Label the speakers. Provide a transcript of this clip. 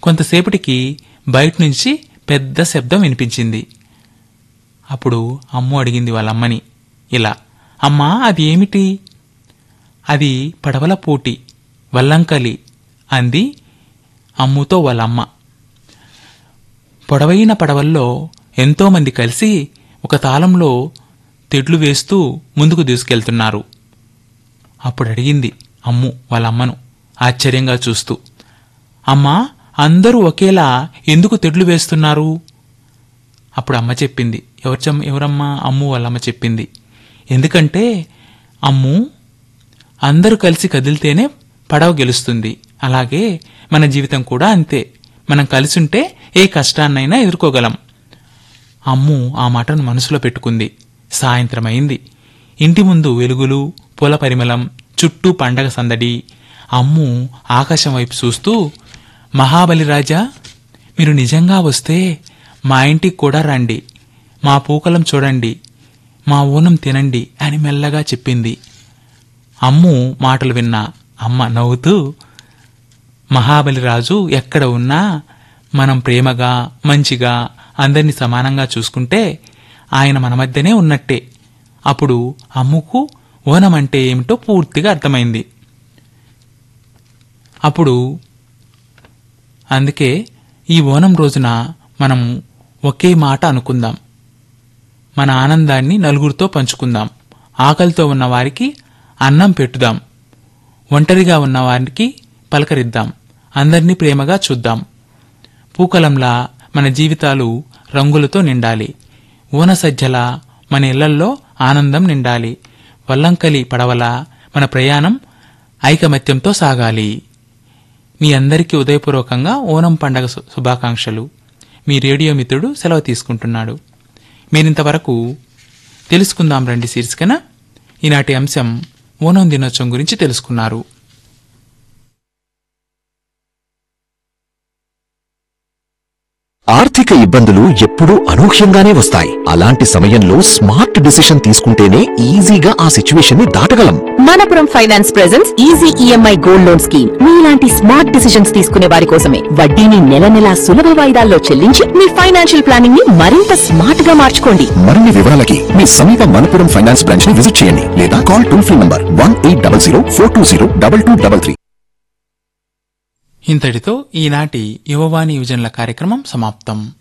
Speaker 1: కొంతసేపటికి బయట నుంచి పెద్ద శబ్దం వినిపించింది. అప్పుడు అమ్ము అడిగింది వాళ్ళమ్మని ఇలా, అమ్మా అది ఏమిటి? అది పడవల పోటీ, వల్లంకలి అంది అమ్ముతో వాళ్ళమ్మ. పొడవైన పడవల్లో ఎంతోమంది కలిసి ఒక తాళంలో తెడ్లు వేస్తూ ముందుకు దూసుకెళ్తున్నారు. అప్పుడు అడిగింది అమ్ము వాళ్ళమ్మను ఆశ్చర్యంగా చూస్తూ, అమ్మా అందరూ ఒకేలా ఎందుకు తెడ్లు వేస్తున్నారు? అప్పుడు అమ్మ చెప్పింది. ఎవరమ్మా? అమ్ము వాళ్ళమ్మ చెప్పింది, ఎందుకంటే అమ్ము అందరూ కలిసి కదిలితేనే పడవ గెలుస్తుంది. అలాగే మన జీవితం కూడా అంతే. మనం కలిసుంటే ఏ కష్టాన్నైనా ఎదుర్కోగలం. అమ్ము ఆ మాటను మనసులో పెట్టుకుంది. సాయంత్రమైంది. ఇంటి ముందు వెలుగులు, పూల పరిమళం, చుట్టూ పండగ సందడి. అమ్ము ఆకాశం వైపు చూస్తూ, మహాబలిరాజా, మీరు నిజంగా వస్తే మా ఇంటికి కూడా రండి, మా పూకలం చూడండి, మా ఊనం తినండి అని మెల్లగా చెప్పింది. అమ్ము మాటలు విన్న అమ్మ నవ్వుతూ, మహాబలిరాజు ఎక్కడ ఉన్నా మనం ప్రేమగా మంచిగా అందరినీ సమానంగా చూసుకుంటే ఆయన మన మధ్యనే ఉన్నట్టే. అప్పుడు అమ్ముకు ఓనం అంటే ఏమిటో పూర్తిగా అర్థమైంది. అప్పుడు అందుకే ఈ ఓనం రోజున మనం ఒకే మాట అనుకుందాం, మన ఆనందాన్ని నలుగురితో పంచుకుందాం, ఆకలితో ఉన్నవారికి అన్నం పెట్టుదాం, ఒంటరిగా ఉన్నవారికి పలకరిద్దాం, అందర్నీ ప్రేమగా చూద్దాం. పూకలంలా మన జీవితాలు రంగులతో నిండాలి. ఊనసజ్జలా మన ఇళ్లల్లో ఆనందం నిండాలి. వల్లంకలి పడవలా మన ప్రయాణం ఐకమత్యంతో సాగాలి. మీ అందరికీ ఉదయపూర్వకంగా ఓనం పండగ శుభాకాంక్షలు. మీ రేడియో మిత్రుడు సెలవు తీసుకుంటున్నాడు. మీరింతవరకు తెలుసుకుందాం రండి శీర్షికన ఈనాటి అంశం ఓనం దినోత్సవం గురించి తెలుసుకున్నారు.
Speaker 2: ఆర్థిక ఇబ్బందులు ఎప్పుడూ అనూహ్యంగానే వస్తాయి. అలాంటి సమయంలో స్మార్ట్ డిసిషన్ తీసుకుంటేనే ఈజీగా ఆ సిచ్యువేషన్ ని దాటగలం.
Speaker 3: Manappuram finance presents easy EMI gold loan scheme. మీలాంటి స్మార్ట్ డిసిషన్స్ తీసుకునే వారి కోసమే. వడ్డీని నెల నెలా సులభ వాయిదాల్లో చెల్లించి మీ ఫైనాన్షియల్ ప్లానింగ్ ని మరింత స్మార్ట్ గా మార్చుకోండి.
Speaker 2: మరిన్ని వివరాలకి మీ సమీప మనపురం ఫైనాన్స్ బ్రాంచ్ ని విజిట్ చేయండి లేదా కాల్ టోల్ ఫ్రీ నంబర్ 1800 420 2233.
Speaker 1: ఇంతటితో ఈనాటి యువవాణి యువజనుల కార్యక్రమం సమాప్తం.